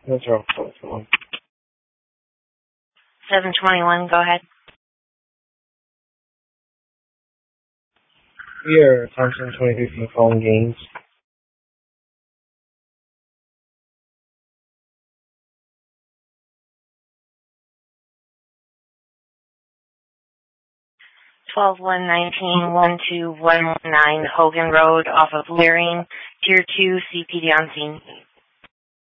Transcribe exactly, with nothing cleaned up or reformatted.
That's wrong. That's wrong. seven twenty-one, go ahead. Here, Thompson twenty-three from phone games. twelve one nineteen one two one nine Hogan Road off of Leering, Tier two, C P D on scene.